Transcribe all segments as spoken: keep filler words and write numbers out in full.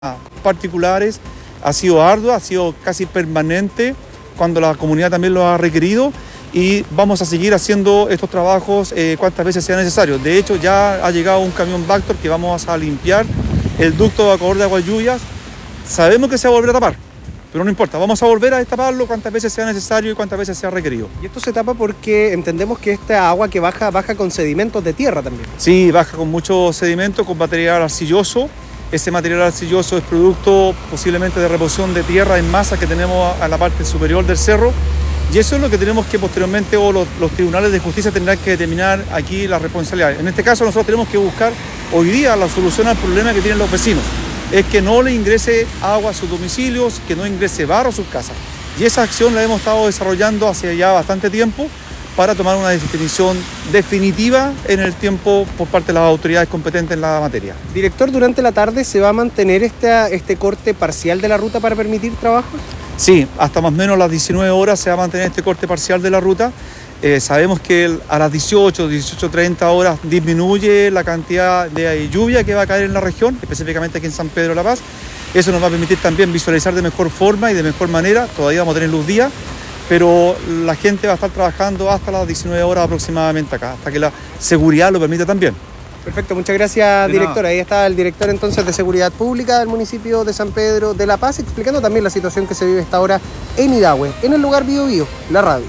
particulares ha sido ardua, ha sido casi permanente cuando la comunidad también lo ha requerido, y vamos a seguir haciendo estos trabajos eh, cuantas veces sea necesario. De hecho, ya ha llegado un camión Vactor que vamos a limpiar el ducto de evacuador de aguas lluvias. Sabemos que se va a volver a tapar, pero no importa, vamos a volver a destaparlo cuantas veces sea necesario y cuantas veces sea requerido. Y esto se tapa porque entendemos que esta agua que baja, baja con sedimentos de tierra también. Sí, baja con mucho sedimento, con material arcilloso. Ese material arcilloso es producto posiblemente de reposición de tierra en masa que tenemos a la parte superior del cerro, y eso es lo que tenemos que posteriormente, o los, los tribunales de justicia tendrán que determinar aquí la responsabilidad. En este caso nosotros tenemos que buscar hoy día la solución al problema que tienen los vecinos, es que no le ingrese agua a sus domicilios, que no ingrese barro a sus casas, y esa acción la hemos estado desarrollando hace ya bastante tiempo para tomar una definición definitiva en el tiempo por parte de las autoridades competentes en la materia. Director, ¿durante la tarde se va a mantener este, este corte parcial de la ruta para permitir trabajo? Sí, hasta más o menos las diecinueve horas se va a mantener este corte parcial de la ruta. Eh, sabemos que el, a las dieciocho, dieciocho treinta horas disminuye la cantidad de lluvia que va a caer en la región, específicamente aquí en San Pedro de la Paz. Eso nos va a permitir también visualizar de mejor forma y de mejor manera. Todavía vamos a tener luz día, pero la gente va a estar trabajando hasta las diecinueve horas aproximadamente acá, hasta que la seguridad lo permita también. Perfecto, muchas gracias, director. Ahí está el director entonces de Seguridad Pública del municipio de San Pedro de la Paz, explicando también la situación que se vive esta hora en Idahue, en el lugar Bio Bio, la radio.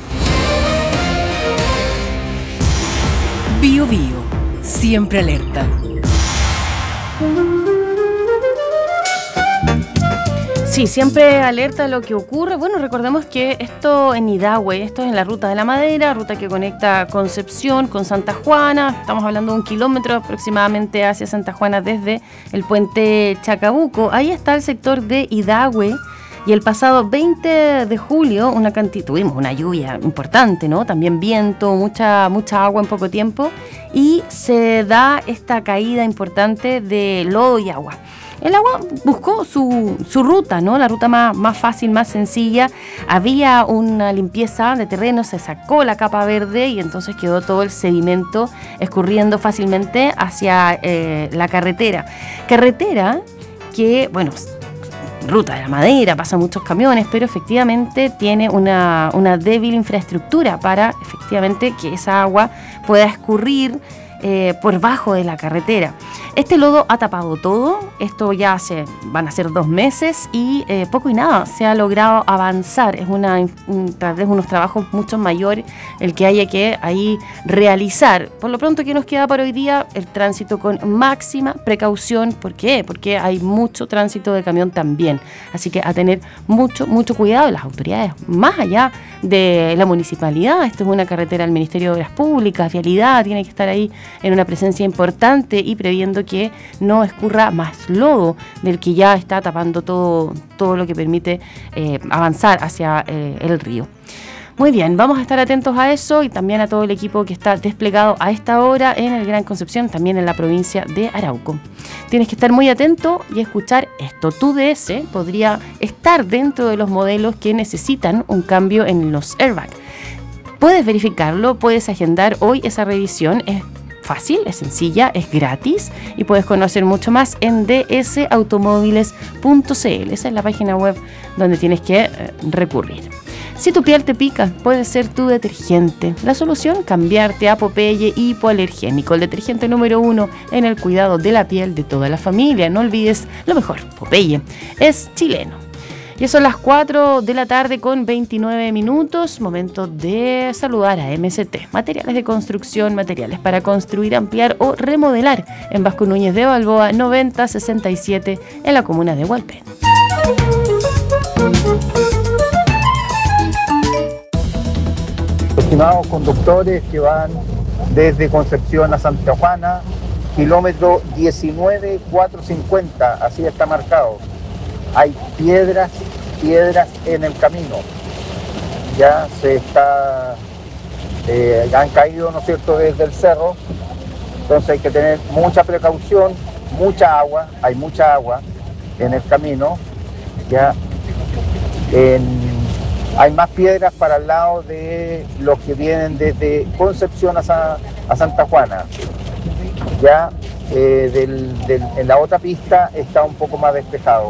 Bio Bio, siempre alerta. Sí, siempre alerta a lo que ocurre. Bueno, recordemos que esto en Idahue, esto es en la Ruta de la Madera, ruta que conecta Concepción con Santa Juana. Estamos hablando de un kilómetro aproximadamente hacia Santa Juana desde el puente Chacabuco. Ahí está el sector de Idahue. Y el pasado veinte de julio una cantidad, tuvimos una lluvia importante, ¿no? También viento, mucha, mucha agua en poco tiempo. Y se da esta caída importante de lodo y agua. El agua buscó su, su ruta, ¿no? La ruta más, más fácil, más sencilla. Había una limpieza de terreno, se sacó la capa verde y entonces quedó todo el sedimento escurriendo fácilmente hacia eh, la carretera. Carretera que, bueno, Ruta de la Madera, pasan muchos camiones, pero efectivamente tiene una, una débil infraestructura para efectivamente que esa agua pueda escurrir Eh, por bajo de la carretera. Este lodo ha tapado todo, esto ya hace, van a ser dos meses y eh, poco y nada se ha logrado avanzar. Es una, un, tal vez unos trabajos mucho mayores el que haya que ahí realizar. Por lo pronto, que nos queda para hoy día el tránsito con máxima precaución. ¿Por qué? Porque hay mucho tránsito de camión también, así que a tener mucho, mucho cuidado. Las autoridades, más allá de la municipalidad, esto es una carretera del Ministerio de Obras Públicas, Vialidad, tiene que estar ahí en una presencia importante y previendo que no escurra más lodo del que ya está tapando todo, todo lo que permite eh, avanzar hacia eh, el río. Muy bien, vamos a estar atentos a eso y también a todo el equipo que está desplegado a esta hora en el Gran Concepción, también en la provincia de Arauco. Tienes que estar muy atento y escuchar esto. Tu D S podría estar dentro de los modelos que necesitan un cambio en los airbags. Puedes verificarlo, puedes agendar hoy esa revisión. Es fácil, es sencilla, es gratis y puedes conocer mucho más en d s automóviles punto c l. Esa es la página web donde tienes que eh, recurrir. Si tu piel te pica, puede ser tu detergente. La solución, cambiarte a Popeye hipoalergénico, el detergente número uno en el cuidado de la piel de toda la familia. No olvides lo mejor, Popeye es chileno. Y son las cuatro de la tarde con veintinueve minutos, momento de saludar a M S T, materiales de construcción, materiales para construir, ampliar o remodelar, en Vasco Núñez de Balboa noventa sesenta y siete en la comuna de Hualpén. Estimados conductores que van desde Concepción a Santa Juana, kilómetro diecinueve mil cuatrocientos cincuenta, así está marcado. Hay piedras, piedras en el camino. Ya se está, eh, han caído, ¿no es cierto?, desde el cerro. Entonces hay que tener mucha precaución, mucha agua, hay mucha agua en el camino. Ya en, hay más piedras para el lado de los que vienen desde Concepción a, Sa, a Santa Juana. Ya eh, del, del, en la otra pista está un poco más despejado.